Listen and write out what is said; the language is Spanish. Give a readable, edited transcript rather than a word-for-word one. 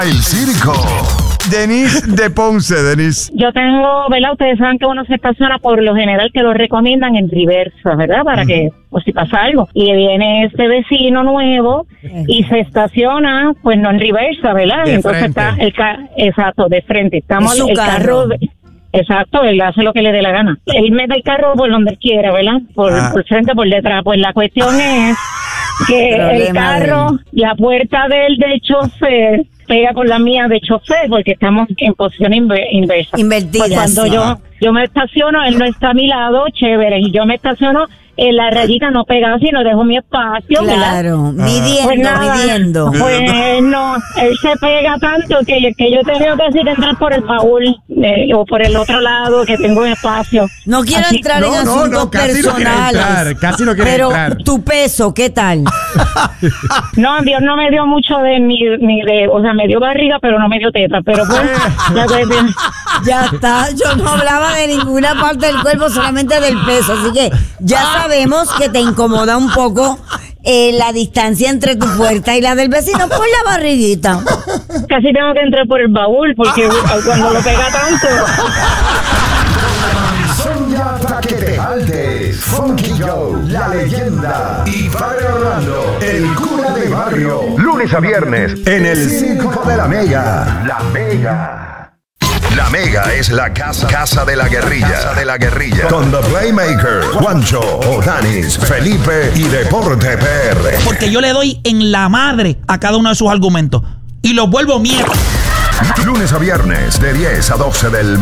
El circo. Denise de Ponce, Denise. Yo tengo, ¿verdad? Ustedes saben que uno se estaciona por lo general que lo recomiendan en reversa, ¿verdad? Para que, pues si pasa algo. Y viene este vecino nuevo y se estaciona, pues no en reversa, ¿verdad? De Entonces frente. está exacto, de frente. Estamos Es su el carro. Exacto, él hace lo que le dé la gana. Él mete el carro por donde él quiera, ¿verdad? Por frente, por detrás. Pues la cuestión es que el Problema carro, la puerta del chofer pega con la mía de chofer porque estamos en posición inversa. Invertida, Pues cuando sí. yo me estaciono, él no está a mi lado, chévere, y yo me estaciono en la rayita no pegada, sino dejo mi espacio, ¿verdad? Claro, midiendo, Pues nada, midiendo. pues no, él se pega tanto que yo tengo que decir entrar por el baúl o por el otro lado que tengo un espacio. No quiero Así- entrar en asuntos casi no quiere personales. entrar, casi no quiere pero entrar. tu peso, ¿qué tal? No, Dios no me dio mucho o sea, me dio barriga, pero no me dio teta, pero pues, la cuestión- Ya está, yo no hablaba de ninguna parte del cuerpo, solamente del peso. Así que ya sabemos que te incomoda un poco la distancia entre tu puerta y la del vecino por la barriguita. casi tengo que entrar por el baúl porque cuando lo pega tanto. Son ya pa' que te jaltes. Funky Joe, la leyenda. Y Padre Orlando, el cura de barrio. Lunes a viernes en el Circo de la Mega. La Mega. La Mega es la casa de la guerrilla. Con The Playmaker, Juancho, Odanis, Felipe y Deporte PR. Porque yo le doy en la madre a cada uno de sus argumentos y los vuelvo mierda. Lunes a viernes de 10 a 12 del